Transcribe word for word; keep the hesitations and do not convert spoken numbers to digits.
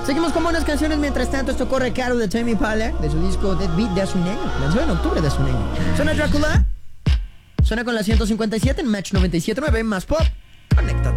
Seguimos con buenas canciones. Mientras tanto, esto corre a cargo de Tame Impala, de su disco Dead Beat de hace un año. Lanzó en octubre de hace un año. Suena Drácula. Suena con la ciento cincuenta y siete en Match noventa y siete punto nueve más pop. Conecta.